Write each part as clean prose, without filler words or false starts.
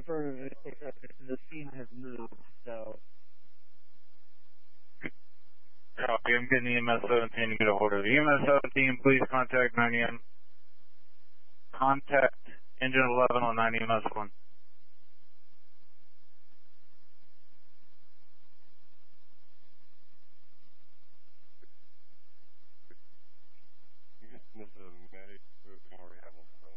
confirm the scene has moved, so. Copy. I'm getting EMS 17 to get a hold of EMS 17. Please contact 9 Contact Engine 11 on 9 EMS 1. This is a medic. We already have one for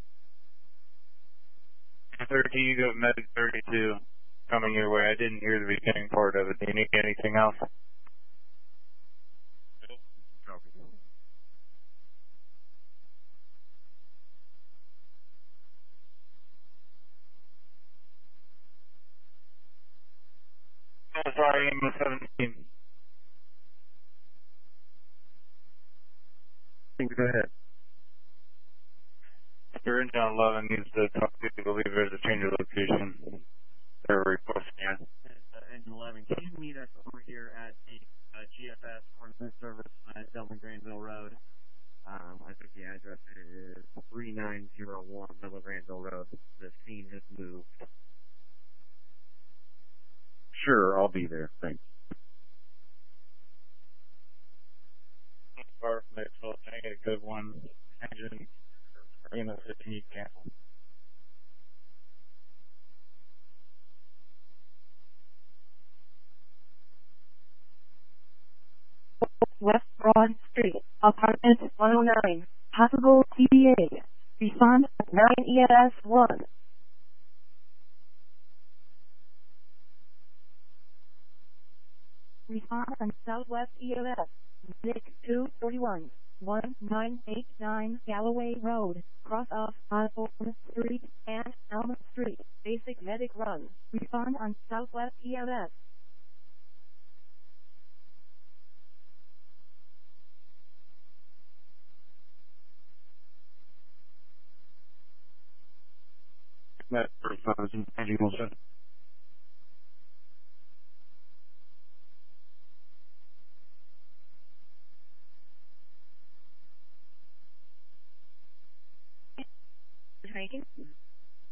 the way. 30, you got Medic 32 coming your way. I didn't hear the beginning part of it. Do you need anything else? Copy. Oh, sorry, EMS 17. Go ahead. Your Engine 11 needs to talk to you. I believe there's a change of location. They're requesting you. Engine 11, can you meet us over here at the GFS Coordinate Service at Delman Granville Road? I think the address is 3901 Delman Granville Road. The scene has moved. Sure, I'll be there. Thanks. Perfect. So take a good one. Engine, EMS 15, cancel. West Broad Street, Apartment 109, possible TBA. Respond at 9 EMS 1. Respond on Southwest EMS, Nick 241, 1989 Galloway Road, cross off Osborne Street and Elm Street, basic medic run. Respond on Southwest EMS. That first person, Engine 17. Drinking?